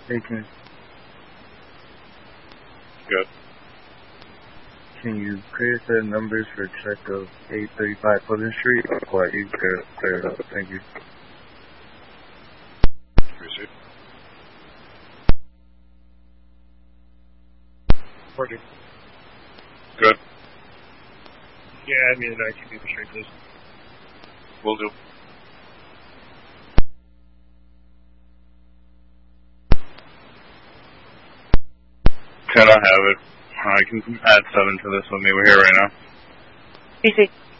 Aiken. Good. Can you clear the numbers for check of 835 Pleasant Street? Or quite you clear it up. Thank you. Receive. Working. Good. Yeah, I mean, I can do the straight, please. Will do. Can I have it? I can add 7 to this one. We're here right now. Easy.